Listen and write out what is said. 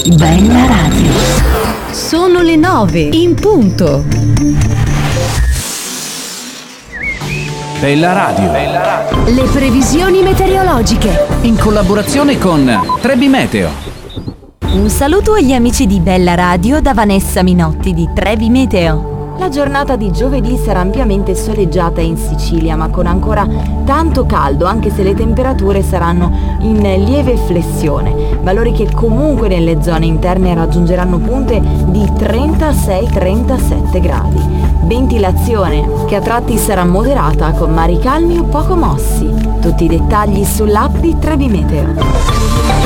Bella Radio. Sono le 9 in punto. Bella Radio. Le previsioni meteorologiche. In collaborazione con Trebi Meteo. Un saluto agli amici di Bella Radio da Vanessa Minotti di Trebi Meteo. La giornata di giovedì sarà ampiamente soleggiata in Sicilia, ma con ancora tanto caldo, anche se le temperature saranno in lieve flessione, valori che comunque nelle zone interne raggiungeranno punte di 36-37 gradi. Ventilazione che a tratti sarà moderata, con mari calmi o poco mossi. Tutti i dettagli sull'app di Trebi Meteo.